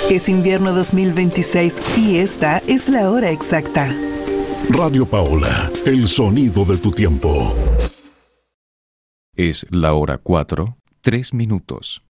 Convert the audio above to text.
Es invierno 2026 y esta es la hora exacta. Radio Paola, el sonido de tu tiempo. Es la hora 4, 3 minutos.